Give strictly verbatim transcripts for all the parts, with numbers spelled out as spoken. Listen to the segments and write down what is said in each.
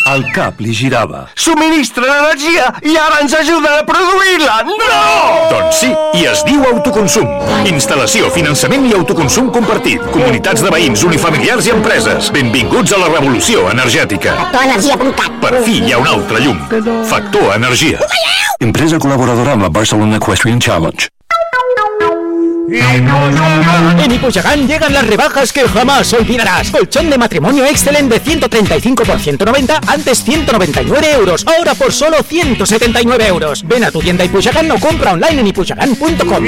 El cap li girava. Subministren energia i ara ens ajuden a produir-la! No! Doncs sí, i es diu autoconsum. Instal·lació, finançament i autoconsum compartit. Comunitats de veïns, unifamiliars i empreses. Benvinguts a la revolució energètica. Factor energia punt cat. Per fi hi ha una altra llum. Factor Energia. Empresa colaboradora amb la Barcelona Equestrian Challenge. En Ipuchacán llegan las rebajas que jamás olvidarás. Colchón de matrimonio excelente de ciento treinta y cinco por ciento noventa, antes ciento noventa y nueve euros, ahora por solo ciento setenta y nueve euros. Ven a tu tienda Ipuchacán o compra online en ipuchacán punto com.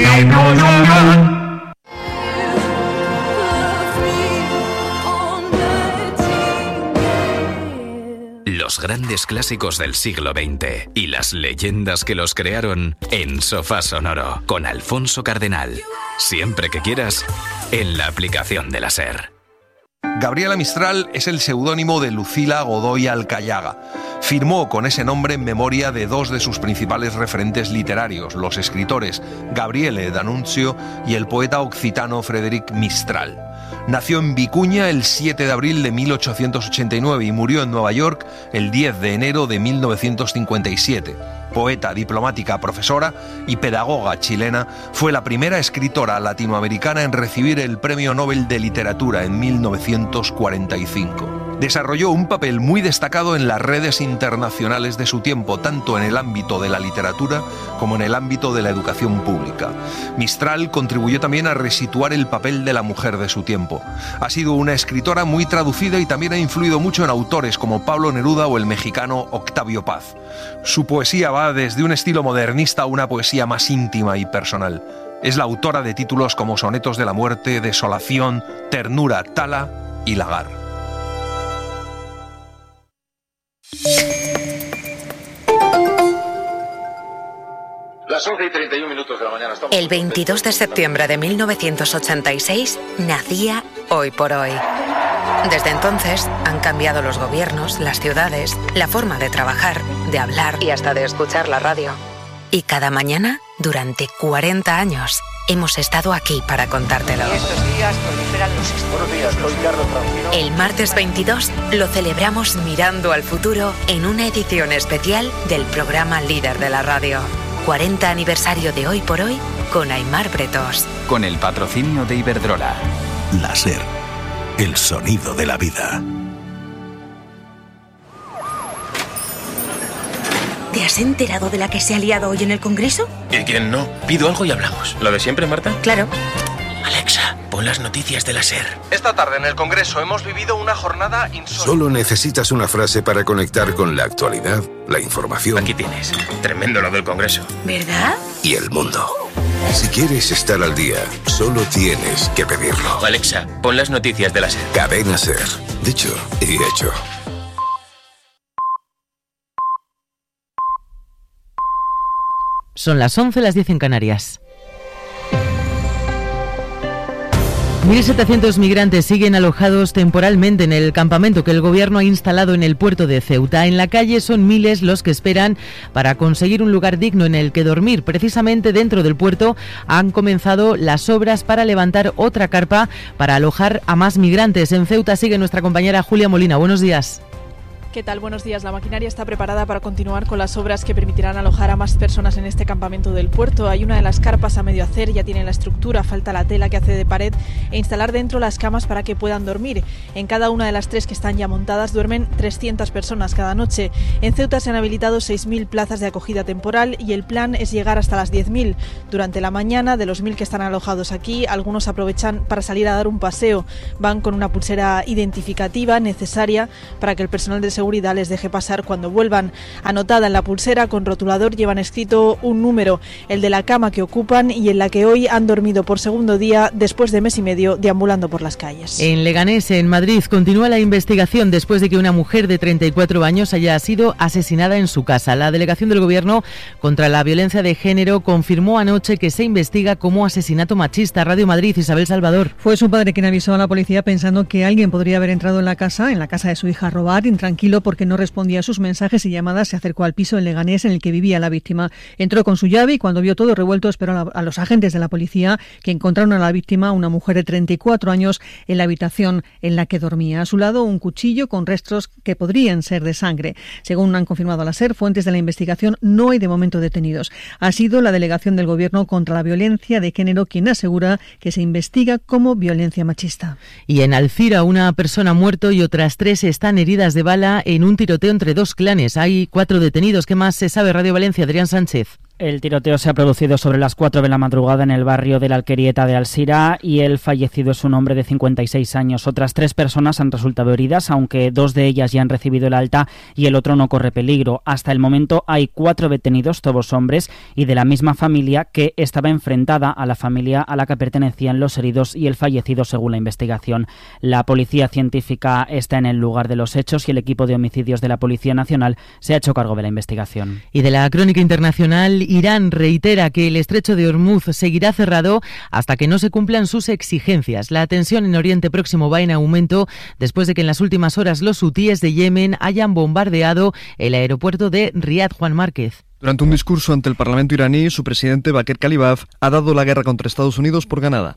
Los grandes clásicos del siglo veinte y las leyendas que los crearon en Sofá Sonoro con Alfonso Cardenal. Siempre que quieras, en la aplicación de la SER. Gabriela Mistral es el seudónimo de Lucila Godoy Alcayaga. Firmó con ese nombre en memoria de dos de sus principales referentes literarios, los escritores Gabriele D'Annunzio y el poeta occitano Frederic Mistral. Nació en Vicuña el siete de abril de mil ochocientos ochenta y nueve y murió en Nueva York el diez de enero de mil novecientos cincuenta y siete. Poeta, diplomática, profesora y pedagoga chilena, fue la primera escritora latinoamericana en recibir el Premio Nobel de Literatura en mil novecientos cuarenta y cinco. Desarrolló un papel muy destacado en las redes internacionales de su tiempo, tanto en el ámbito de la literatura como en el ámbito de la educación pública. Mistral contribuyó también a resituar el papel de la mujer de su tiempo. Ha sido una escritora muy traducida y también ha influido mucho en autores como Pablo Neruda o el mexicano Octavio Paz. Su poesía va desde un estilo modernista a una poesía más íntima y personal. Es la autora de títulos como Sonetos de la Muerte, Desolación, Ternura, Tala y Lagar. Las once y treinta y un minutos de la mañana. Estamos El veintidós de septiembre de mil novecientos ochenta y seis nacía Hoy por Hoy. Desde entonces han cambiado los gobiernos, las ciudades, la forma de trabajar, de hablar y hasta de escuchar la radio. Y cada mañana, durante cuarenta años, hemos estado aquí para contártelo. Estos días proliferan los estudios. Buenos días, soy Carlos Traujino. El martes veintidós lo celebramos mirando al futuro en una edición especial del programa líder de la radio. cuarenta aniversario de Hoy por Hoy con Aimar Bretos. Con el patrocinio de Iberdrola. La SER, el sonido de la vida. ¿Te has enterado de la que se ha liado hoy en el Congreso? ¿Y quién no? Pido algo y hablamos. ¿Lo de siempre, Marta? Claro. Alexa, pon las noticias de la SER. Esta tarde en el Congreso hemos vivido una jornada insólita. Solo necesitas una frase para conectar con la actualidad, la información. Aquí tienes. Tremendo lo del Congreso. ¿Verdad? Y el mundo. Si quieres estar al día, solo tienes que pedirlo. Alexa, pon las noticias de la SER. Cadena SER. Dicho y hecho. Son las once, las diez en Canarias. mil setecientos migrantes siguen alojados temporalmente en el campamento que el gobierno ha instalado en el puerto de Ceuta. En la calle son miles los que esperan para conseguir un lugar digno en el que dormir. Precisamente dentro del puerto han comenzado las obras para levantar otra carpa para alojar a más migrantes. En Ceuta sigue nuestra compañera Julia Molina. Buenos días. ¿Qué tal? Buenos días. La maquinaria está preparada para continuar con las obras que permitirán alojar a más personas en este campamento del puerto. Hay una de las carpas a medio hacer, ya tiene la estructura, falta la tela que hace de pared e instalar dentro las camas para que puedan dormir. En cada una de las tres que están ya montadas duermen trescientas personas cada noche. En Ceuta se han habilitado seis mil plazas de acogida temporal y el plan es llegar hasta las diez mil. Durante la mañana, de los mil que están alojados aquí, algunos aprovechan para salir a dar un paseo. Van con una pulsera identificativa necesaria para que el personal de seguridad seguridad les deje pasar cuando vuelvan. Anotada en la pulsera con rotulador llevan escrito un número, el de la cama que ocupan y en la que hoy han dormido por segundo día después de mes y medio deambulando por las calles. En Leganés, en Madrid, continúa la investigación después de que una mujer de treinta y cuatro años haya sido asesinada en su casa. La delegación del Gobierno contra la violencia de género confirmó anoche que se investiga como asesinato machista. Radio Madrid, Isabel Salvador. Fue su padre quien avisó a la policía pensando que alguien podría haber entrado en la casa, en la casa de su hija, a robar. Intranquilo tranquilo porque no respondía a sus mensajes y llamadas. Se acercó al piso en Leganés en el que vivía la víctima. Entró con su llave y cuando vio todo revuelto esperó a los agentes de la policía que encontraron a la víctima, una mujer de treinta y cuatro años, en la habitación en la que dormía. A su lado un cuchillo con restos que podrían ser de sangre. Según han confirmado a la SER, fuentes de la investigación, no hay de momento detenidos. Ha sido la delegación del Gobierno contra la violencia de género quien asegura que se investiga como violencia machista. Y en Alcira, una persona ha muerto y otras tres están heridas de bala en un tiroteo entre dos clanes. Hay cuatro detenidos. ¿Qué más se sabe? Radio Valencia, Adrián Sánchez. El tiroteo se ha producido sobre las cuatro de la madrugada en el barrio de la Alquerieta de Alcira y el fallecido es un hombre de cincuenta y seis años. Otras tres personas han resultado heridas, aunque dos de ellas ya han recibido el alta y el otro no corre peligro. Hasta el momento hay cuatro detenidos, todos hombres, y de la misma familia que estaba enfrentada a la familia a la que pertenecían los heridos y el fallecido, según la investigación. La policía científica está en el lugar de los hechos y el equipo de homicidios de la Policía Nacional se ha hecho cargo de la investigación. Y de la crónica internacional, Irán reitera que el estrecho de Hormuz seguirá cerrado hasta que no se cumplan sus exigencias. La tensión en Oriente Próximo va en aumento después de que en las últimas horas los hutíes de Yemen hayan bombardeado el aeropuerto de Riad. Juan Márquez. Durante un discurso ante el Parlamento iraní, su presidente Bakir Kalibaf ha dado la guerra contra Estados Unidos por ganada.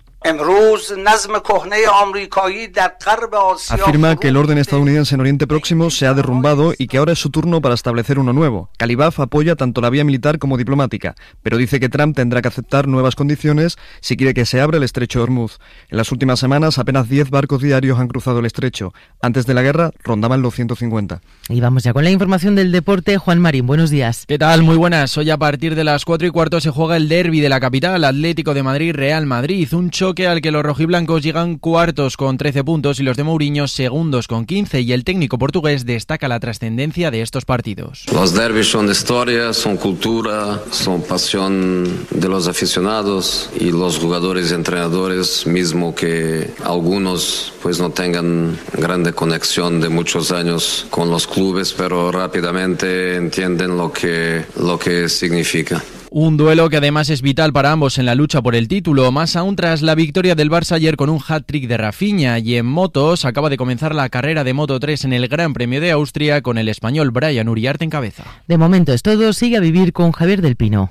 Afirma que el orden estadounidense en Oriente Próximo se ha derrumbado y que ahora es su turno para establecer uno nuevo. Kalibaf apoya tanto la vía militar como diplomática, pero dice que Trump tendrá que aceptar nuevas condiciones si quiere que se abra el estrecho de Hormuz. En las últimas semanas apenas diez barcos diarios han cruzado el estrecho. Antes de la guerra rondaban los ciento cincuenta. Y vamos ya con la información del deporte. Juan Marín, buenos días. ¿Qué tal? Muy buenas. Hoy a partir de las cuatro y cuarto se juega el derbi de la capital, Atlético de Madrid-Real Madrid. Un choque al que los rojiblancos llegan cuartos con trece puntos y los de Mourinho segundos con quince, y el técnico portugués destaca la trascendencia de estos partidos. Los derbis son historia, son cultura, son pasión de los aficionados y los jugadores y entrenadores, mismo que algunos pues no tengan grande conexión de muchos años con los clubes, pero rápidamente entienden lo que, lo que significa. Un duelo que además es vital para ambos en la lucha por el título, más aún tras la victoria del Barça ayer con un hat-trick de Rafinha. Y en motos acaba de comenzar la carrera de Moto tres en el Gran Premio de Austria con el español Brian Uriarte en cabeza. De momento es todo, sigue a vivir con Javier del Pino.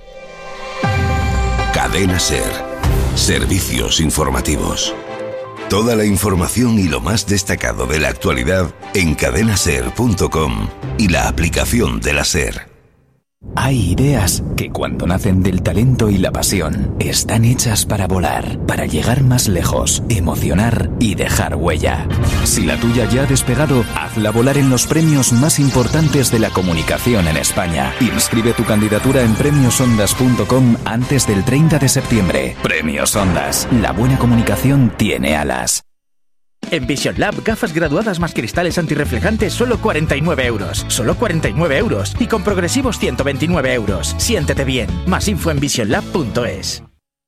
Cadena SER. Servicios informativos. Toda la información y lo más destacado de la actualidad en cadena ser punto com y la aplicación de la SER. Hay ideas que cuando nacen del talento y la pasión están hechas para volar, para llegar más lejos, emocionar y dejar huella. Si la tuya ya ha despegado, hazla volar en los premios más importantes de la comunicación en España. Inscribe tu candidatura en premios ondas punto com antes del treinta de septiembre. Premios Ondas. La buena comunicación tiene alas. En Vision Lab, gafas graduadas más cristales antirreflejantes, solo cuarenta y nueve euros. Solo cuarenta y nueve euros. Y con progresivos ciento veintinueve euros. Siéntete bien. Más info en vision lab punto es.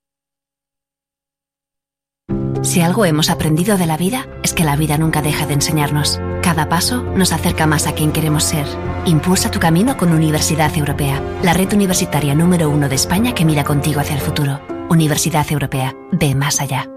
Si algo hemos aprendido de la vida, es que la vida nunca deja de enseñarnos. Cada paso nos acerca más a quien queremos ser. Impulsa tu camino con Universidad Europea, la red universitaria número uno de España que mira contigo hacia el futuro. Universidad Europea. Ve más allá.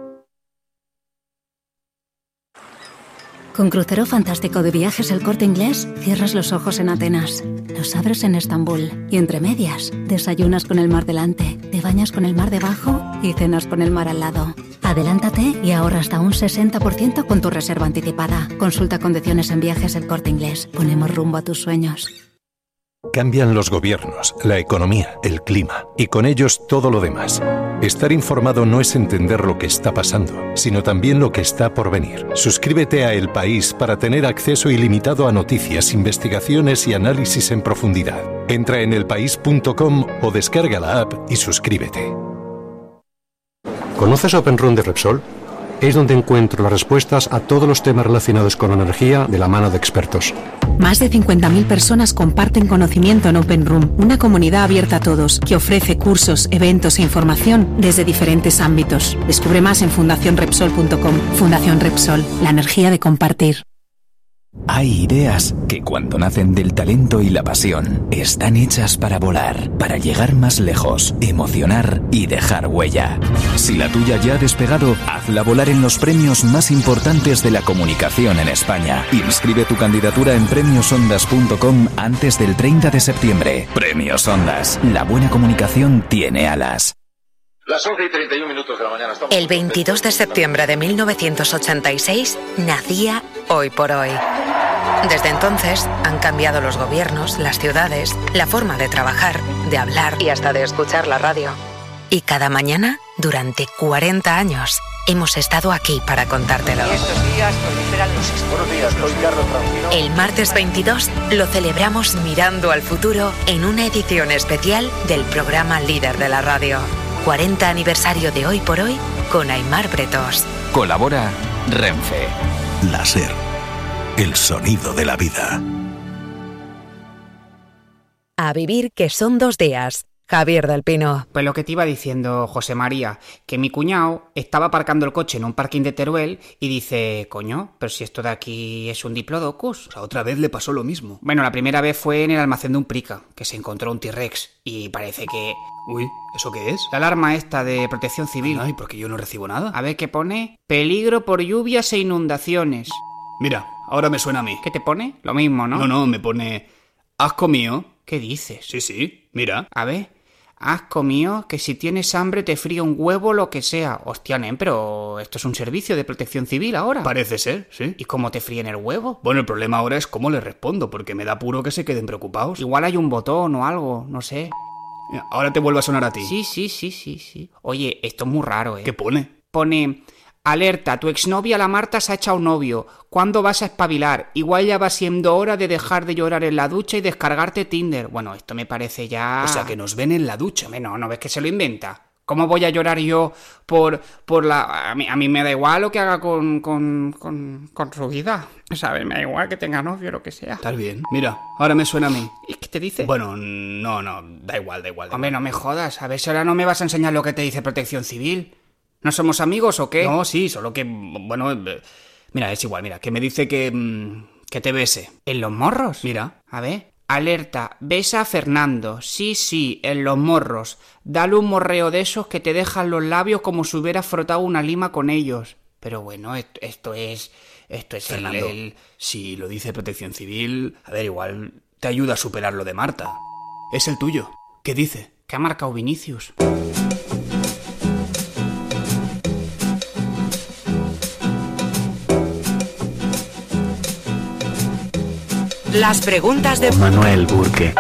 Con Crucero Fantástico de Viajes El Corte Inglés, cierras los ojos en Atenas, los abres en Estambul y entre medias, desayunas con el mar delante, te bañas con el mar debajo y cenas con el mar al lado. Adelántate y ahorra hasta un sesenta por ciento con tu reserva anticipada. Consulta condiciones en Viajes El Corte Inglés. Ponemos rumbo a tus sueños. Cambian los gobiernos, la economía, el clima y con ellos todo lo demás. Estar informado no es entender lo que está pasando, sino también lo que está por venir. Suscríbete a El País para tener acceso ilimitado a noticias, investigaciones y análisis en profundidad. Entra en el país punto com o descarga la app y suscríbete. ¿Conoces Open Room de Repsol? Es donde encuentro las respuestas a todos los temas relacionados con la energía de la mano de expertos. Más de cincuenta mil personas comparten conocimiento en Open Room, una comunidad abierta a todos que ofrece cursos, eventos e información desde diferentes ámbitos. Descubre más en fundación repsol punto com. Fundación Repsol, la energía de compartir. Hay ideas que cuando nacen del talento y la pasión, están hechas para volar, para llegar más lejos, emocionar y dejar huella. Si la tuya ya ha despegado, hazla volar en los premios más importantes de la comunicación en España. Inscribe tu candidatura en premios ondas punto com antes del treinta de septiembre. Premios Ondas. La buena comunicación tiene alas. Las once y treinta y un minutos de la mañana. Estamos El veintidós de septiembre de mil novecientos ochenta y seis nacía Hoy por Hoy. Desde entonces han cambiado los gobiernos, las ciudades, la forma de trabajar, de hablar y hasta de escuchar la radio. Y cada mañana, durante cuarenta años, hemos estado aquí para contártelo. Y estos días proliferan los esporos. Buenos días, soy Carlos Francino. El martes veintidós lo celebramos mirando al futuro en una edición especial del programa líder de la radio. cuarenta aniversario de Hoy por Hoy con Aimar Bretos. Colabora Renfe. La SER. El sonido de la vida. A vivir que son dos días. Javier del Pino. Pues lo que te iba diciendo, José María, que mi cuñado estaba aparcando el coche en un parking de Teruel y dice, coño, pero si esto de aquí es un diplodocus. O sea, otra vez le pasó lo mismo. Bueno, la primera vez fue en el almacén de un prica, que se encontró un T-Rex y parece que... Uy, ¿eso qué es? La alarma esta de protección civil. Ay, porque yo no recibo nada. A ver qué pone. Peligro por lluvias e inundaciones. Mira, ahora me suena a mí. ¿Qué te pone? Lo mismo, ¿no? No, no, me pone... ¿Has comido? ¿Qué dices? Sí, sí, mira. A ver... Has comido que si tienes hambre te fría un huevo lo que sea. Hostia, nen, pero esto es un servicio de protección civil ahora. Parece ser, sí. ¿Y cómo te fríen el huevo? Bueno, el problema ahora es cómo les respondo, porque me da apuro que se queden preocupados. Igual hay un botón o algo, no sé. Ahora te vuelve a sonar a ti. Sí, sí, sí, sí, sí. Oye, esto es muy raro, ¿eh? ¿Qué pone? Pone... Alerta, tu exnovia la Marta se ha echado novio. ¿Cuándo vas a espabilar? Igual ya va siendo hora de dejar de llorar en la ducha y descargarte Tinder. Bueno, esto me parece ya... O sea, que nos ven en la ducha. No, ¿no ves que se lo inventa? ¿Cómo voy a llorar yo por, por la... A mí, a mí me da igual lo que haga con, con, con, con su vida. ¿Sabes? Me da igual que tenga novio o lo que sea. Está bien. Mira, ahora me suena a mí. ¿Y qué te dice? Bueno, no, no, da igual, da igual. Da Hombre, igual. no me jodas. A ver si ahora no me vas a enseñar lo que te dice Protección Civil. ¿No somos amigos o qué? No, sí, solo que... Bueno, mira, es igual, mira, que me dice que... que te bese. ¿En los morros? Mira. A ver. Alerta, besa a Fernando. Sí, sí, en los morros. Dale un morreo de esos que te dejan los labios como si hubieras frotado una lima con ellos. Pero bueno, esto, esto es... Esto es Fernando, el, el... si lo dice Protección Civil... A ver, igual te ayuda a superar lo de Marta. Es el tuyo. ¿Qué dice? ¿Qué ha marcado Vinicius? Las preguntas de Manuel Burke.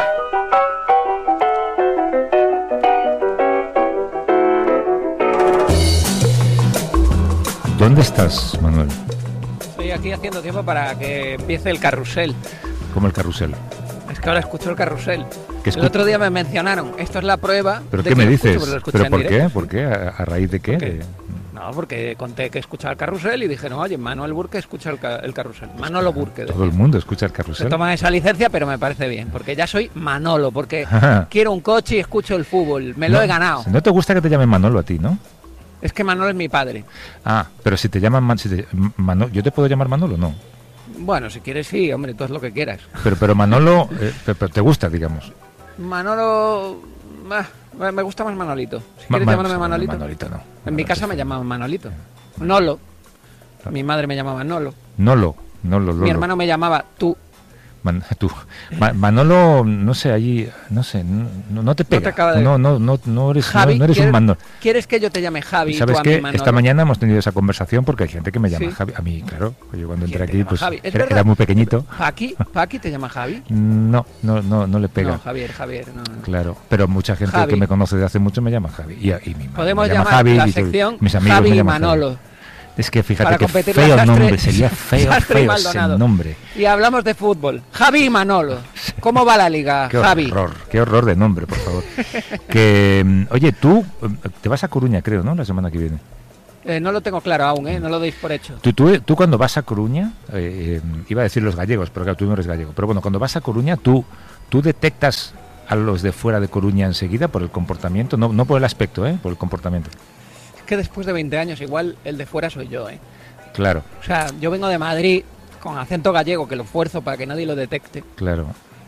¿Dónde estás, Manuel? Estoy aquí haciendo tiempo para que empiece el carrusel. ¿Cómo el carrusel? Es que ahora escucho el carrusel. ¿Qué escu- El otro día me mencionaron. Esto es la prueba. ¿Pero de qué que me lo dices? escucho, porque lo escuché ¿Pero en por qué? directo. ¿Por qué? ¿A, a raíz de qué? De- No, porque conté que escuchaba el carrusel y dije, no, oye, Manuel Burke escucha el, ca- el carrusel. Manolo Burke. Todo el mundo escucha el Se carrusel. toma esa licencia, pero me parece bien, porque ya soy Manolo, porque quiero un coche y escucho el fútbol. Me lo No, he ganado. No te gusta que te llamen Manolo a ti, ¿no? Es que Manolo es mi padre. Ah, pero si te llaman Man- si te- Mano- ¿yo te puedo llamar Manolo? No. Bueno, si quieres sí, hombre, tú haz lo que quieras. Pero, pero Manolo, eh, pero, pero te gusta, digamos. Manolo... ah, me gusta más Manolito. Si Ma- quieres ma- llamarme Manolito. Manolito, no. En mi casa me llamaban Manolito. Nolo. Mi madre me llamaba Nolo. Nolo, Nolo, Lolo. Mi hermano me llamaba tú. Man- tú. Ma- Manolo, no sé, allí, no sé, no, no- no te pega. te acaba de- No, no, no, no eres, Javi, no, no eres un ¿quieres, Manolo. ¿quieres que yo te llame Javi y ¿Sabes tú a mí qué? Manolo? Esta mañana hemos tenido esa conversación porque hay gente que me llama Sí. Javi. A mí, claro, yo cuando entré ¿Quién te aquí, llama pues Javi? ¿Es era, verdad? era muy pequeñito. ¿Paqui? ¿Paqui te llama Javi? No, no, no, no le pega. No, Javier, Javier. No, no. Claro, pero mucha gente Javi. que me conoce de hace mucho me llama Javi. Y, y mi madre Podemos me llama llamar Javi, la y yo- sección mis amigos Javi me y llaman Manolo. Javi. Es que fíjate Para que competir feo las nombre, tres- sería feo, Sastre y feo ese Maldonado. nombre. Y hablamos de fútbol. Javi y Manolo. ¿Cómo va la liga, Qué Javi? horror, qué horror de nombre, por favor. que, mm, oye, tú eh, te vas a Coruña, creo, ¿no? La semana que viene. Eh, no lo tengo claro aún, ¿eh? No lo deis por hecho. Tú, tú, tú cuando vas a Coruña, eh, eh, iba a decir los gallegos, pero claro, tú no eres gallego. Pero bueno, cuando vas a Coruña, tú, tú detectas a los de fuera de Coruña enseguida por el comportamiento, no, no por el aspecto, ¿eh? Por el comportamiento. Es que después de veinte años igual el de fuera soy yo, ¿eh? Claro. O sea, yo vengo de Madrid con acento gallego, que lo fuerzo para que nadie lo detecte. Claro.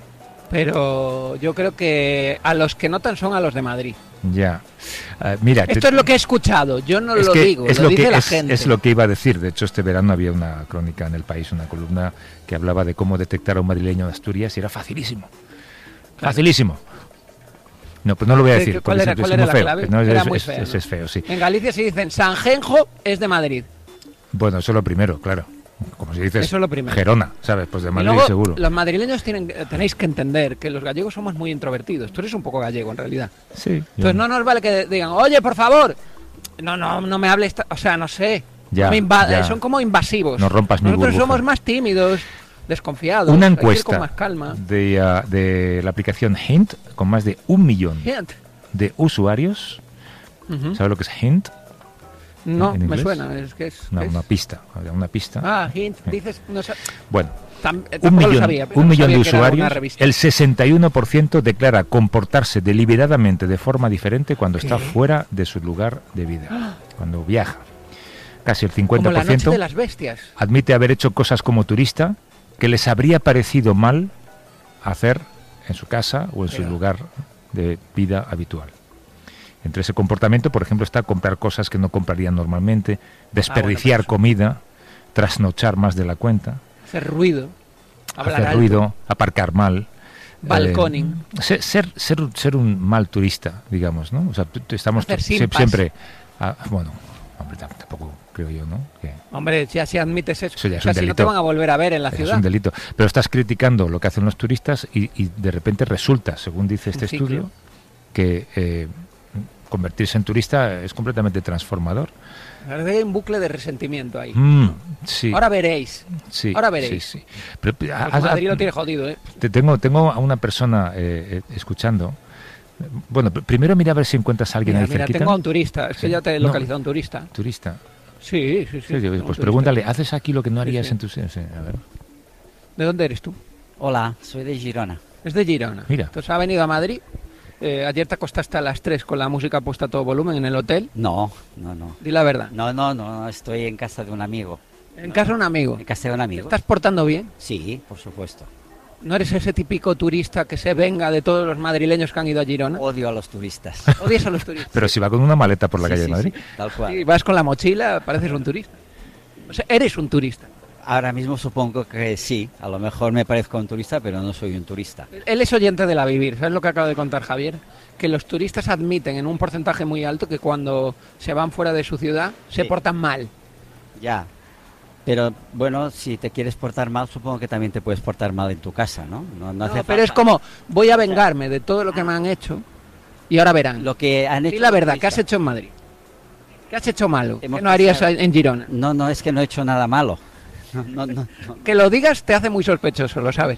Pero yo creo que a los que notan son a los de Madrid. Ya. Uh, mira, esto te... es lo que he escuchado, yo no es lo digo, es lo, lo dice que, la es, gente. Es lo que iba a decir. De hecho, este verano había una crónica en El País, una columna que hablaba de cómo detectar a un madrileño de Asturias y era facilísimo. Claro. Facilísimo. No, pues no lo voy a decir. ¿Cuál era, cuál era la feo. clave? No, era es, muy es, feo, es, ¿no? es feo, sí. En Galicia se dicen Sanjenjo es de Madrid. Bueno, eso es lo primero, claro. Como si dices Eso es lo primero. Gerona, ¿sabes? Pues de Madrid luego, seguro. Los madrileños tienen, tenéis que entender que los gallegos somos muy introvertidos. Tú eres un poco gallego, en realidad. Sí. Entonces yo... no nos vale que digan, oye, por favor. No, no, no me hables, o sea, no sé. Ya, no me inva- ya. Son como invasivos. No rompas mi Nosotros burbuja. somos más tímidos, desconfiados. Una hay que ir encuesta con más calma. de, uh, de la aplicación Hint, con más de un millón Hint. de usuarios. Uh-huh. ¿Sabes lo que es Hint? No, me suena. Es que es, una, es... una pista, una pista. Ah, Hint, dices... No sé. Bueno, Tam- un millón, sabía, un no millón de sabía que era una usuarios, revista. el sesenta y uno por ciento declara comportarse deliberadamente de forma diferente cuando ¿Qué? está fuera de su lugar de vida, cuando viaja. Casi el cincuenta Como por la noche ciento de las bestias. admite haber hecho cosas como turista que les habría parecido mal hacer en su casa o en su Pero- lugar de vida habitual. Entre ese comportamiento, por ejemplo, está comprar cosas que no comprarían normalmente, desperdiciar Ah, bueno, comida, trasnochar más de la cuenta, Hacer ruido. Hablar hacer alto. ruido, aparcar mal. Balconing. eh, ser, ser, ser, un- ser un mal turista, digamos, ¿no? O sea, t- t- estamos Hacer sie- simpas. siempre... ah, bueno, hombre, tam- tampoco creo yo, ¿no? Que Hombre, si así admites eso. Eso ya O es sea, un si no delito. te van a volver a ver en la es ciudad. un delito. Pero estás criticando lo que hacen los turistas y, y de repente resulta, según dice este Un ciclo. estudio, que eh, convertirse en turista es completamente transformador. La verdad que hay un bucle de resentimiento ahí. Mm, sí. Ahora veréis. Sí, Ahora veréis. sí, sí. Pero, Pues haz- Madrid haz- lo tiene jodido, ¿eh? Te tengo, tengo a una persona eh, eh, escuchando. Bueno, pr- primero mira a ver si encuentras a alguien Mira, ahí mira, cerquita. tengo a un turista. Es que Sí. ya te he No, localizado a un turista. Turista. Sí, sí, sí. Sí, tengo un pues turista. pregúntale, ¿haces aquí lo que no Sí, harías sí. en tu... Sí, sí, a ver. ¿De dónde eres tú? Hola, soy de Girona. Es de Girona. Mira. Entonces ha venido a Madrid. Eh, ayer te acostaste a las tres con la música puesta a todo volumen en el hotel. No, no, no. Di la verdad. No, no, no, no, estoy en casa de un amigo. En casa de un amigo. En casa de un ¿Te amigo. estás portando bien? Sí, por supuesto. ¿No eres ese típico turista que se venga de todos los madrileños que han ido a Girona? Odio a los turistas. Odias a los turistas. Pero si va con una maleta por la Sí, calle sí, de Madrid. sí, tal cual. Sí, vas con la mochila, pareces un turista. O sea, eres un turista. Ahora mismo supongo que sí. A lo mejor me parezco un turista, pero no soy un turista. Él es oyente de La Vivir. ¿Sabes lo que acaba de contar Javier? Que los turistas admiten en un porcentaje muy alto que cuando se van fuera de su ciudad se Sí. portan mal. Ya. Pero bueno, si te quieres portar mal, supongo que también te puedes portar mal en tu casa, ¿no? No, no No, hace pero es falta- como, voy a vengarme de todo lo que me han hecho y ahora verán. Lo que han hecho Y la los verdad, ¿qué turistas. has hecho en Madrid? ¿Qué has hecho malo? Hemos ¿Qué no harías pasado- en Girona? No, no, es que no he hecho nada malo. No, no, no, no. Que lo digas te hace muy sospechoso, lo sabes.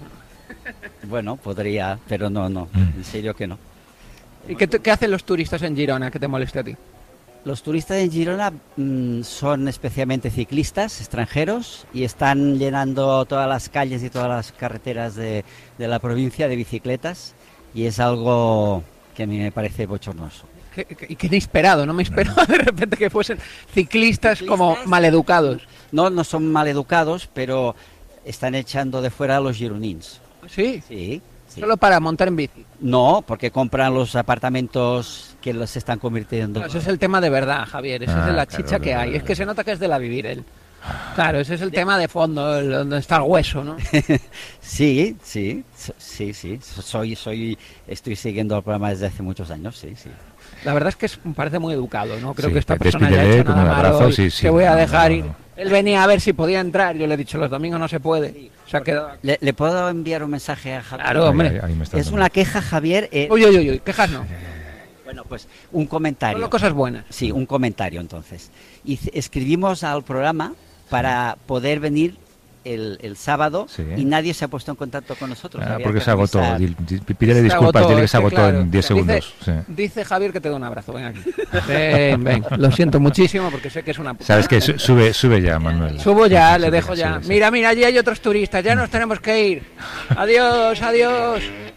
Bueno, podría, pero no, no. En serio que no. ¿Y qué, te- qué hacen los turistas en Girona que te moleste a ti? Los turistas en Girona mm, son especialmente ciclistas extranjeros y están llenando todas las calles y todas las carreteras de, de la provincia de bicicletas y es algo que a mí me parece bochornoso. ¿Qué, qué, y qué inesperado, no me esperaba de repente que fuesen ciclistas, como maleducados. No, no son maleducados, pero están echando de fuera a los gironins. ¿Sí? Sí. sí. Solo para montar en bici. No, porque compran los apartamentos que los están convirtiendo. No, ese es el tema de verdad, Javier. Esa Ah, es la claro, chicha que claro, hay. claro. Es que se nota que es de La Vivir él. Claro, ese es el tema de fondo, el- donde está el hueso, ¿no? Sí, sí, so- sí, sí. Soy, soy, estoy siguiendo el programa desde hace muchos años, sí, sí. La verdad es que es, parece muy educado, ¿no? Creo Sí, que esta te- persona ya ha despídele hecho con nada un malo abrazo, y sí, sí, te voy a no, dejar no, ir. no. Él venía a ver si podía entrar. Yo le he dicho, los domingos no se puede. Se ha quedado aquí. ¿Le, le puedo enviar un mensaje a Javier? Claro, hombre. Ahí- ahí me estás Es dando. una queja, Javier. eh, Uy, uy, uy, uy, quejas no. Bueno, pues un comentario. Solo cosas buenas. Sí, un comentario entonces. Y c- escribimos al programa para poder venir el, el sábado Sí. y nadie se ha puesto en contacto con nosotros. Ah, Había porque que se agotó. revisar. Dil- di- Pídele Se disculpas, agotó, dile que es se agotó claro. en diez Dice- segundos. sí. Dice Javier que te da un abrazo. Ven aquí. Ven, ven. Lo siento muchísimo porque sé que es una puta. ¿Sabes qué? Su- Sube, sube ya, Manuel. Subo ya, Sí, le sí, dejo sí, ya. sí. Mira, mira, allí hay otros turistas. Ya nos tenemos que ir. Adiós, adiós.